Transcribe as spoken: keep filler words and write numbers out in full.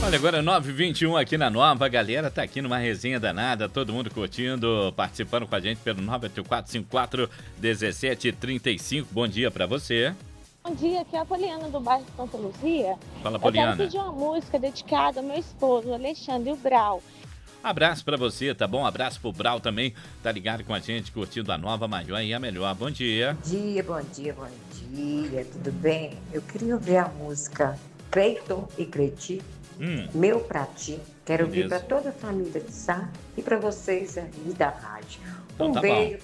Olha, agora nove e vinte e um aqui na Nova, a galera tá aqui numa resenha danada, todo mundo curtindo, participando com a gente pelo nove oito quatro cinco quatro um sete três cinco. Bom dia pra você. Bom dia, aqui é a Poliana do bairro Santa Luzia. Fala, Eu Poliana. quero pedir uma música dedicada ao meu esposo, Alexandre Brau. Abraço pra você, tá bom? Abraço pro Brau também, tá ligado com a gente, curtindo a Nova Maior e a melhor. Bom dia. Bom dia, bom dia, bom dia, tudo bem? Eu queria ouvir a música Cleiton e Cleiti, Hum, Meu Pra Ti. Quero ouvir beleza. para toda a família de Sá e para vocês aí da rádio. Então Um tá beijo